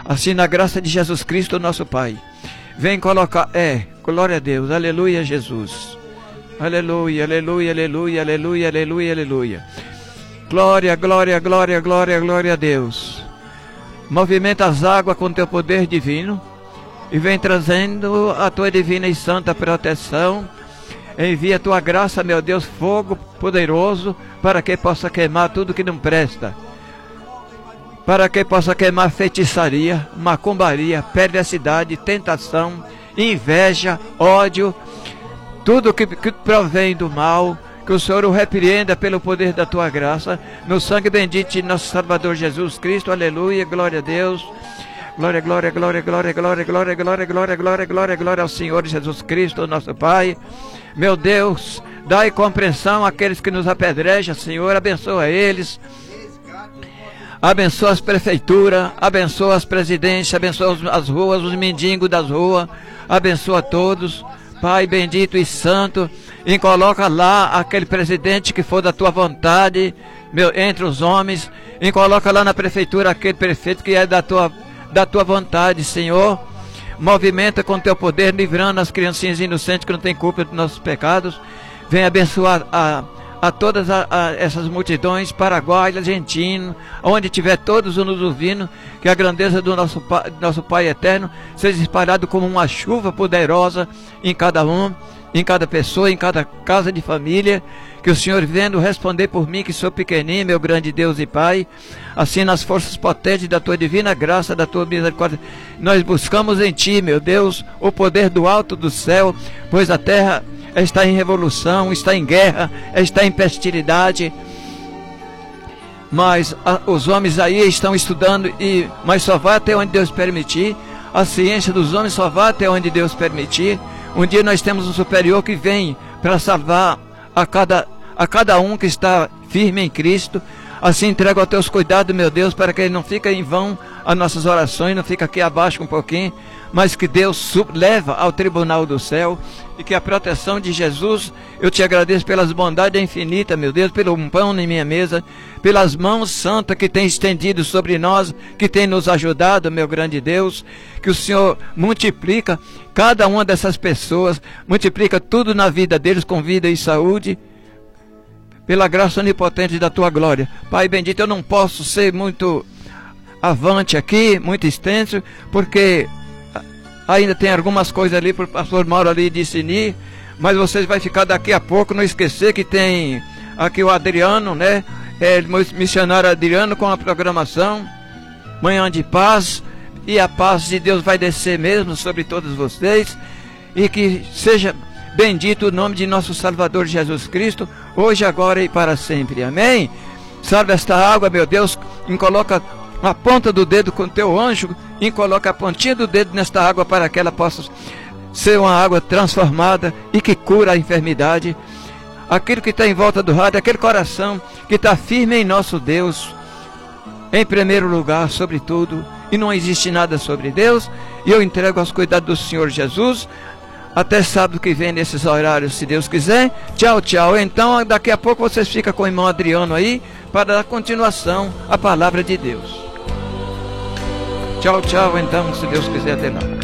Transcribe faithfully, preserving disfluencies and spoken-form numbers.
assim na graça de Jesus Cristo, nosso Pai. Vem colocar, é, glória a Deus, aleluia, Jesus. Aleluia, aleluia, aleluia, aleluia, aleluia, aleluia. Glória, glória, glória, glória, glória a Deus. Movimenta as águas com teu poder divino e vem trazendo a tua divina e santa proteção. Envia a tua graça, meu Deus, fogo poderoso, para que possa queimar tudo que não presta. Para que possa queimar feitiçaria, macumbaria, perversidade, tentação, inveja, ódio, tudo que, que provém do mal, que o Senhor o repreenda pelo poder da tua graça, no sangue bendito de nosso Salvador Jesus Cristo, aleluia, glória a Deus, glória, glória, glória, glória, glória, glória, glória, glória, glória, glória, glória ao Senhor Jesus Cristo, nosso Pai. Meu Deus, dai compreensão àqueles que nos apedrejam, Senhor, abençoa eles, abençoa as prefeituras, abençoa as presidências, abençoa as ruas, os mendigos das ruas, abençoa todos, Pai bendito e santo, e coloca lá aquele presidente que for da tua vontade, meu, entre os homens, e coloca lá na prefeitura aquele prefeito que é da tua, da tua vontade, Senhor. Movimenta com teu poder, livrando as criancinhas inocentes que não têm culpa dos nossos pecados. Vem abençoar a, a todas a, a essas multidões, Paraguai, Argentina, onde tiver todos nos ouvindo, que a grandeza do nosso, nosso Pai eterno seja espalhado como uma chuva poderosa em cada um, em cada pessoa, em cada casa de família, que o Senhor vendo responder por mim, que sou pequenininho, meu grande Deus e Pai, assim nas forças potentes da tua divina graça, da tua misericórdia, nós buscamos em ti, meu Deus, o poder do alto do céu, pois a terra está em revolução, está em guerra, está em pestilidade, mas a, os homens aí estão estudando, e, mas só vai até onde Deus permitir, a ciência dos homens só vai até onde Deus permitir. Um dia nós temos um superior que vem para salvar a cada, a cada um que está firme em Cristo. Assim entrego aos teus cuidados, meu Deus, para que não fique em vão as nossas orações, não fique aqui abaixo um pouquinho, mas que Deus leva ao tribunal do céu, e que a proteção de Jesus, eu te agradeço pelas bondades infinitas, meu Deus, pelo pão na minha mesa, pelas mãos santas que tem estendido sobre nós, que tem nos ajudado, meu grande Deus, que o Senhor multiplica cada uma dessas pessoas, multiplica tudo na vida deles com vida e saúde, pela graça onipotente da tua glória. Pai bendito, eu não posso ser muito avante aqui, muito extenso, porque ainda tem algumas coisas ali para o pastor Mauro ali discernir, mas vocês vão ficar daqui a pouco, não esquecer que tem aqui o Adriano, né? É, missionário Adriano com a programação Manhã de Paz, e a paz de Deus vai descer mesmo sobre todos vocês, e que seja bendito o nome de nosso Salvador Jesus Cristo, hoje, agora e para sempre. Amém? Salve esta água, meu Deus, e coloca a ponta do dedo com teu anjo, e coloca a pontinha do dedo nesta água, para que ela possa ser uma água transformada e que cura a enfermidade. Aquilo que está em volta do rádio, aquele coração que está firme em nosso Deus, em primeiro lugar, sobre tudo, e não existe nada sobre Deus, e eu entrego aos cuidados do Senhor Jesus, até sábado que vem, nesses horários, se Deus quiser. Tchau, tchau. Então, daqui a pouco vocês ficam com o irmão Adriano aí, para dar continuação à palavra de Deus. Tchau, tchau, então, se Deus quiser, até lá.